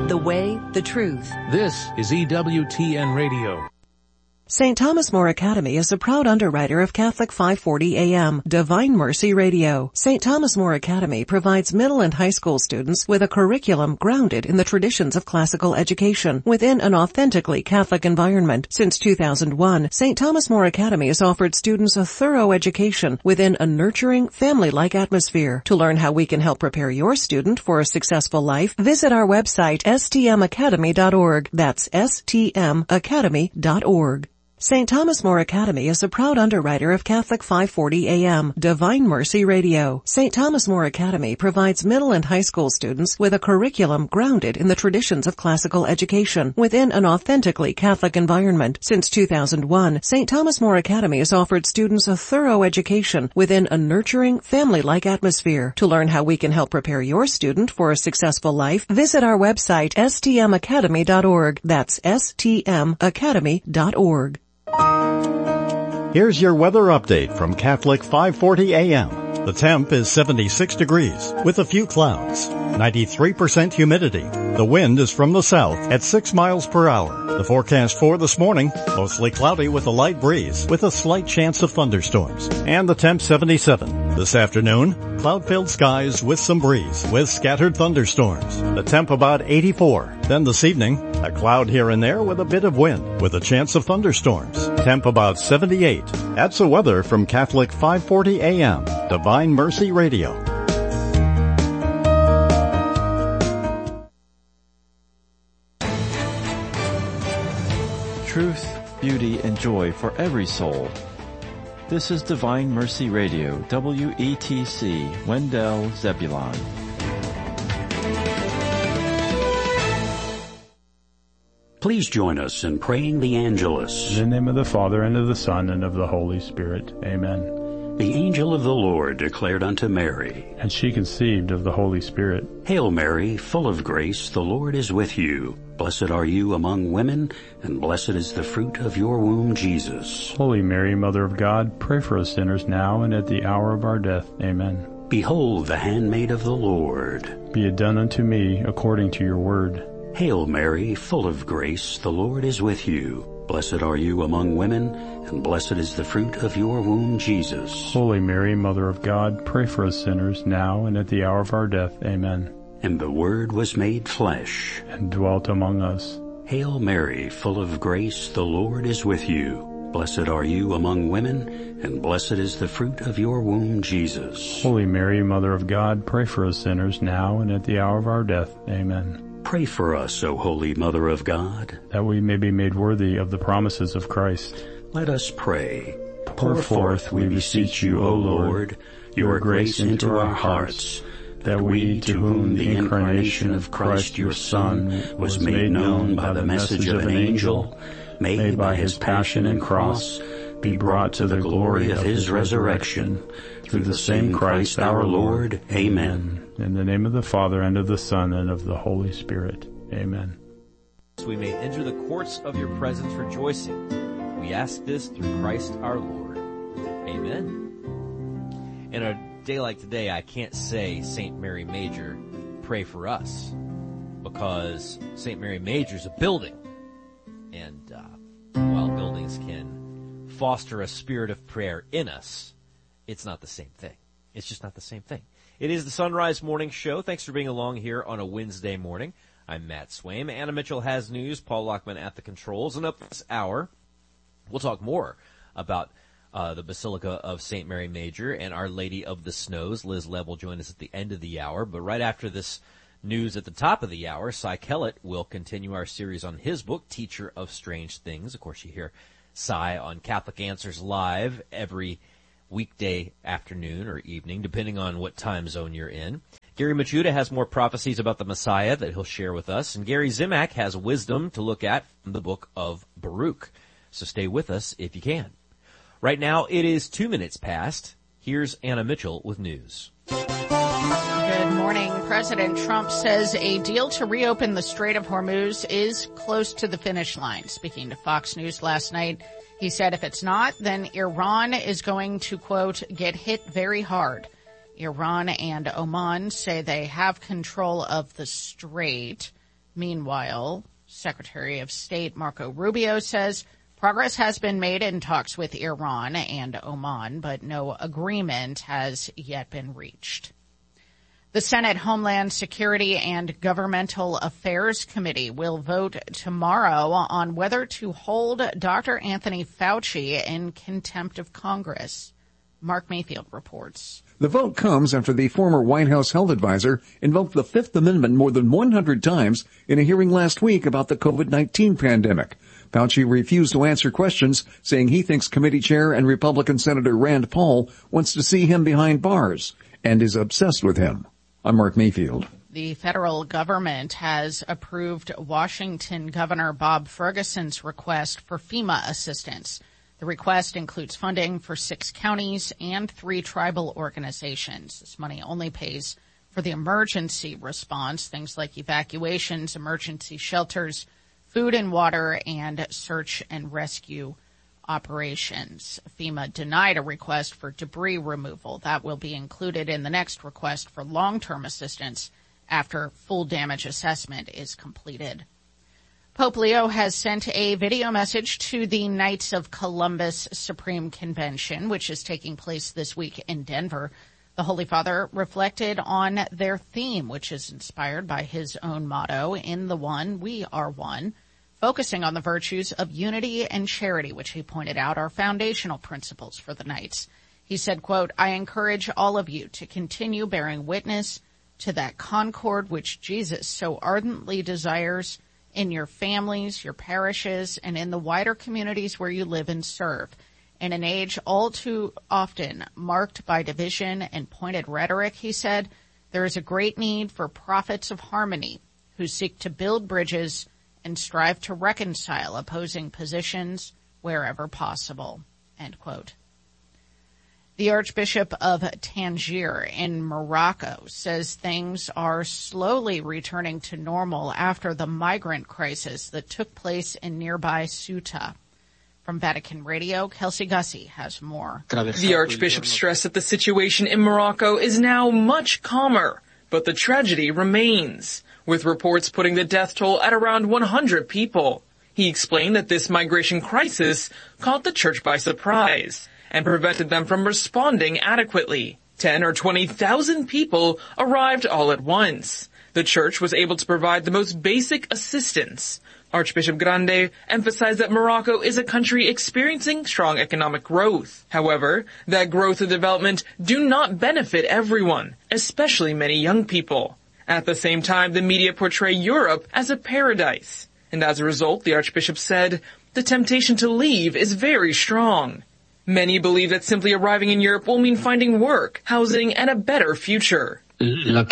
the way, the truth. This is EWTN Radio. St. Thomas More Academy is a proud underwriter of Catholic 540 AM, Divine Mercy Radio. St. Thomas More Academy provides middle and high school students with a curriculum grounded in the traditions of classical education within an authentically Catholic environment. Since 2001, St. Thomas More Academy has offered students a thorough education within a nurturing, family-like atmosphere. To learn how we can help prepare your student for a successful life, visit our website, stmacademy.org. That's stmacademy.org. St. Thomas More Academy is a proud underwriter of Catholic 540 AM, Divine Mercy Radio. St. Thomas More Academy provides middle and high school students with a curriculum grounded in the traditions of classical education within an authentically Catholic environment. Since 2001, St. Thomas More Academy has offered students a thorough education within a nurturing, family-like atmosphere. To learn how we can help prepare your student for a successful life, visit our website, stmacademy.org. That's stmacademy.org. Here's your weather update from Catholic 540 AM. The temp is 76 degrees with a few clouds, 93% humidity. The wind is from the south at 6 miles per hour. The forecast for this morning, mostly cloudy with a light breeze with a slight chance of thunderstorms. And the temp 77. This afternoon, cloud-filled skies with some breeze with scattered thunderstorms. The temp about 84. Then this evening, a cloud here and there with a bit of wind with a chance of thunderstorms. Temp about 78. That's the weather from Catholic 540 AM, Divine Mercy Radio. Truth, beauty, and joy for every soul. This is Divine Mercy Radio, WETC, Wendell, Zebulon. Please join us in praying the Angelus. In the name of the Father, and of the Son, and of the Holy Spirit. Amen. The angel of the Lord declared unto Mary, and she conceived of the Holy Spirit. Hail Mary, full of grace, the Lord is with you. Blessed are you among women, and blessed is the fruit of your womb, Jesus. Holy Mary, Mother of God, pray for us sinners now and at the hour of our death. Amen. Behold the handmaid of the Lord. Be it done unto me according to your word. Hail Mary, full of grace, the Lord is with you. Blessed are you among women, and blessed is the fruit of your womb, Jesus. Holy Mary, Mother of God, pray for us sinners now and at the hour of our death. Amen. And the Word was made flesh, and dwelt among us. Hail Mary, full of grace, the Lord is with you. Blessed are you among women, and blessed is the fruit of your womb, Jesus. Holy Mary, Mother of God, pray for us sinners now and at the hour of our death. Amen. Pray for us, O Holy Mother of God, that we may be made worthy of the promises of Christ. Let us pray. Pour forth, we beseech you, O Lord, your grace into our hearts, that we, to whom the incarnation of Christ your Son was made known by the message of an angel, may by his passion and cross be brought to the glory of his resurrection, through the same Christ our Lord. Amen. In the name of the Father, and of the Son, and of the Holy Spirit. Amen. We may enter the courts of your presence rejoicing. We ask this through Christ our Lord. Amen. In a day like today, I can't say St. Mary Major, pray for us, because St. Mary Major is a building. And while buildings can foster a spirit of prayer in us, it's not the same thing. It's just not the same thing. It is the Sunrise Morning Show. Thanks for being along here on a Wednesday morning. I'm Matt Swaim. Anna Mitchell has news. Paul Lockman at the controls. And up this hour, we'll talk more about the Basilica of St. Mary Major and Our Lady of the Snows. Liz Lebb will join us at the end of the hour. But right after this news at the top of the hour, Cy Kellett will continue our series on his book, Teacher of Strange Things. Of course, you hear Cy on Catholic Answers Live every weekday afternoon or evening, depending on what time zone you're in. Gary Machuda has more prophecies about the Messiah that he'll share with us, and Gary Zimak has wisdom to look at from the book of Baruch. So stay with us if you can. Right now, it is 2 minutes past. Here's Anna Mitchell with news. Good morning. President Trump says a deal to reopen the Strait of Hormuz is close to the finish line. Speaking to Fox News last night, he said if it's not, then Iran is going to, quote, get hit very hard. Iran and Oman say they have control of the strait. Meanwhile, Secretary of State Marco Rubio says progress has been made in talks with Iran and Oman, but no agreement has yet been reached. The Senate Homeland Security and Governmental Affairs Committee will vote tomorrow on whether to hold Dr. Anthony Fauci in contempt of Congress. Mark Mayfield reports. The vote comes after the former White House health advisor invoked the Fifth Amendment more than 100 times in a hearing last week about the COVID-19 pandemic. Fauci refused to answer questions, saying he thinks committee chair and Republican Senator Rand Paul wants to see him behind bars and is obsessed with him. I'm Mark Mayfield. The federal government has approved Washington Governor Bob Ferguson's request for FEMA assistance. The request includes funding for 6 counties and 3 tribal organizations. This money only pays for the emergency response, things like evacuations, emergency shelters, food and water, and search and rescue operations. FEMA denied a request for debris removal. That will be included in the next request for long-term assistance after full damage assessment is completed. Pope Leo has sent a video message to the Knights of Columbus Supreme Convention, which is taking place this week in Denver. The Holy Father reflected on their theme, which is inspired by his own motto, "In the One, we are one," focusing on the virtues of unity and charity, which he pointed out are foundational principles for the Knights. He said, quote, "I encourage all of you to continue bearing witness to that concord which Jesus so ardently desires in your families, your parishes, and in the wider communities where you live and serve. In an age all too often marked by division and pointed rhetoric," he said, "there is a great need for prophets of harmony who seek to build bridges and strive to reconcile opposing positions wherever possible," end quote. The Archbishop of Tangier in Morocco says things are slowly returning to normal after the migrant crisis that took place in nearby Ceuta. From Vatican Radio, Kelsey Gussie has more. The Archbishop stressed that the situation in Morocco is now much calmer, but the tragedy remains, with reports putting the death toll at around 100 people. He explained that this migration crisis caught the church by surprise and prevented them from responding adequately. 10 or 20,000 people arrived all at once. The church was able to provide the most basic assistance. Archbishop Grande emphasized that Morocco is a country experiencing strong economic growth. However, that growth and development do not benefit everyone, especially many young people. At the same time, the media portray Europe as a paradise. And as a result, the Archbishop said, the temptation to leave is very strong. Many believe that simply arriving in Europe will mean finding work, housing, and a better future. For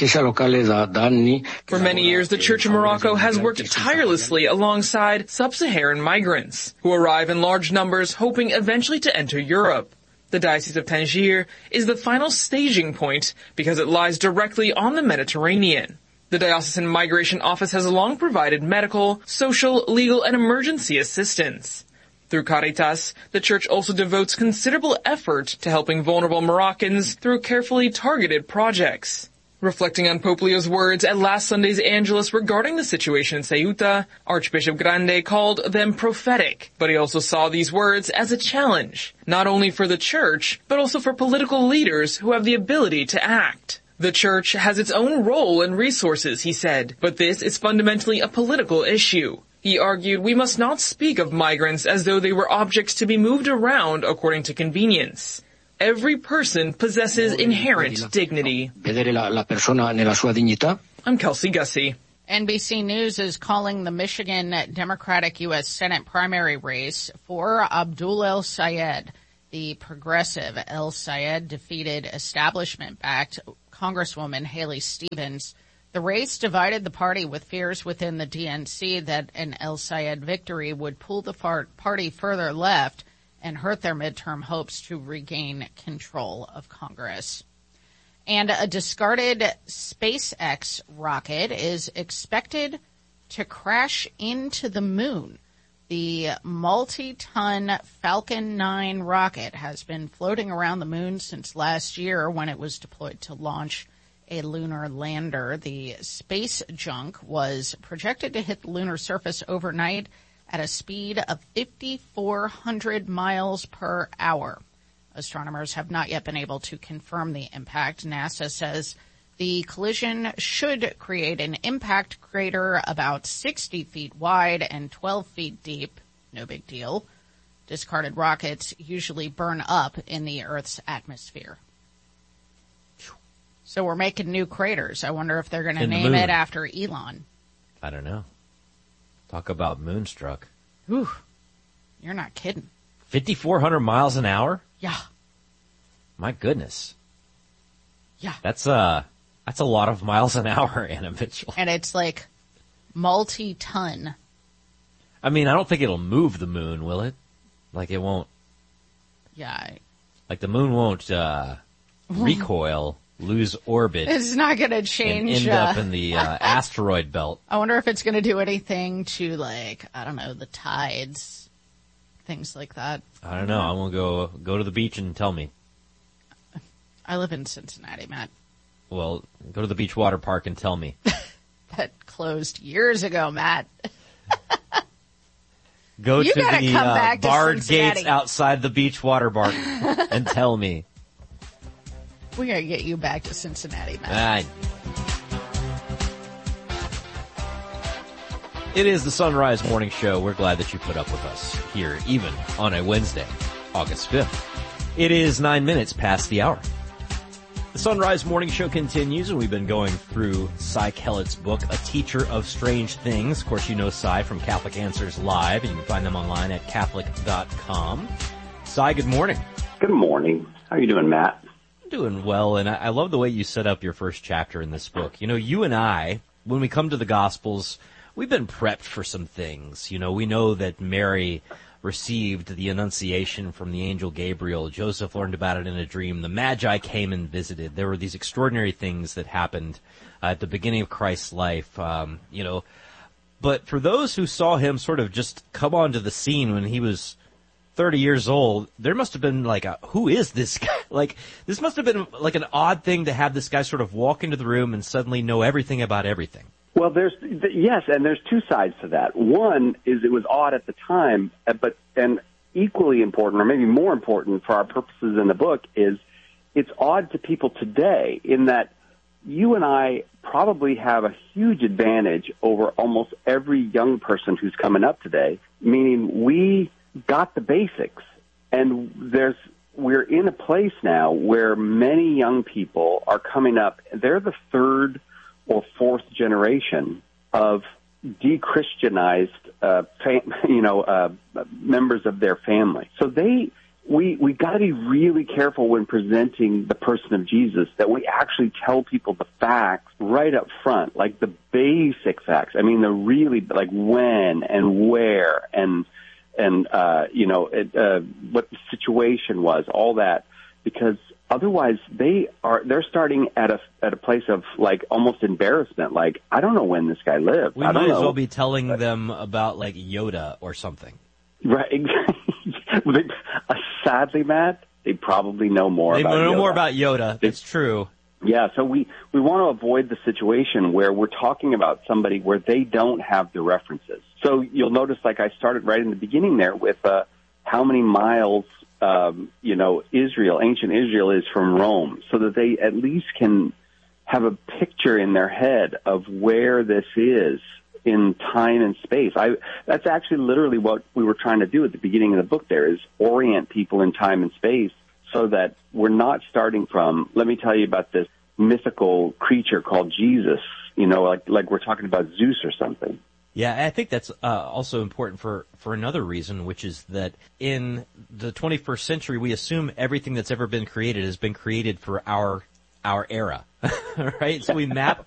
many years, the Church of Morocco has worked tirelessly alongside sub-Saharan migrants, who arrive in large numbers hoping eventually to enter Europe. The Diocese of Tangier is the final staging point because it lies directly on the Mediterranean. The Diocesan Migration Office has long provided medical, social, legal, and emergency assistance. Through Caritas, the Church also devotes considerable effort to helping vulnerable Moroccans through carefully targeted projects. Reflecting on Pope Leo's words at last Sunday's Angelus regarding the situation in Ceuta, Archbishop Grande called them prophetic, but he also saw these words as a challenge, not only for the Church, but also for political leaders who have the ability to act. The Church has its own role and resources, he said, but this is fundamentally a political issue. He argued we must not speak of migrants as though they were objects to be moved around according to convenience. Every person possesses inherent dignity. I'm Kelsey Gussie. NBC News is calling the Michigan Democratic U.S. Senate primary race for Abdul El Sayed. The progressive El Sayed defeated establishment-backed Congresswoman Haley Stevens. The race divided the party, with fears within the DNC that an El Sayed victory would pull the party further left and hurt their midterm hopes to regain control of Congress. And a discarded SpaceX rocket is expected to crash into the moon. The multi-ton Falcon 9 rocket has been floating around the moon since last year when it was deployed to launch a lunar lander. The space junk was projected to hit the lunar surface overnight at a speed of 5,400 miles per hour. Astronomers have not yet been able to confirm the impact. NASA says the collision should create an impact crater about 60 feet wide and 12 feet deep. No big deal. Discarded rockets usually burn up in the Earth's atmosphere. So we're making new craters. I wonder if they're going to name it after Elon. I don't know. Talk about moonstruck. Ooh, you're not kidding. 5,400 miles an hour? Yeah. My goodness. Yeah. That's a lot of miles an hour, Anna Mitchell. And it's like multi-ton. I mean, I don't think it'll move the moon, will it? Like it won't. Yeah. Like the moon won't recoil, lose orbit. It's not going to change. And end up in the asteroid belt. I wonder if it's going to do anything to, like, I don't know, the tides, things like that. I don't know. I won't go to the beach and tell me. I live in Cincinnati, Matt. Well, go to the beach water park and tell me. That closed years ago, Matt. Go you to the barred Cincinnati. gates outside the beach water park and tell me. We gotta get you back to Cincinnati, Matt. It is the Sunrise Morning Show. We're glad that you put up with us here, even on a Wednesday, August 5th. It is 9 minutes past the hour. The Sunrise Morning Show continues, and we've been going through Cy Kellett's book, A Teacher of Strange Things. Of course, you know Cy from Catholic Answers Live, and you can find them online at Catholic.com. Cy, good morning. Good morning. How are you doing, Matt? I'm doing well, and I love the way you set up your first chapter in this book. You know, you and I, when we come to the Gospels, we've been prepped for some things. You know, we know that Mary received the Annunciation from the angel Gabriel. Joseph learned about it in a dream. The Magi came and visited. There were these extraordinary things that happened at the beginning of Christ's life, you know. But for those who saw him sort of just come onto the scene when he was 30 years old, there must have been like who is this guy? Like, this must have been like an odd thing to have this guy sort of walk into the room and suddenly know everything about everything. Well, there's two sides to that. One is it was odd at the time, and equally important, or maybe more important for our purposes in the book, is it's odd to people today in that you and I probably have a huge advantage over almost every young person who's coming up today, meaning we got the basics, and we're in a place now where many young people are coming up. They're the third or fourth generation of de-Christianized, members of their family. So we got to be really careful when presenting the person of Jesus that we actually tell people the facts right up front, like the basic facts. I mean, the really like when and where and what the situation was, all that, because otherwise they're starting at a place of like almost embarrassment. Like, I don't know when this guy lived. We might as well be telling them about like Yoda or something. Right. Sadly, Matt, they probably know more about Yoda. They know more about Yoda. It's true. Yeah, so we want to avoid the situation where we're talking about somebody where they don't have the references. So you'll notice, like I started right in the beginning there with how many miles, ancient Israel is from Rome, so that they at least can have a picture in their head of where this is in time and space. That's actually literally what we were trying to do at the beginning of the book there, is orient people in time and space so that we're not starting from, let me tell you about this mythical creature called Jesus, like we're talking about Zeus or something. Yeah, I think that's also important for another reason, which is that in the 21st century, we assume everything that's ever been created has been created for our era, right? So we map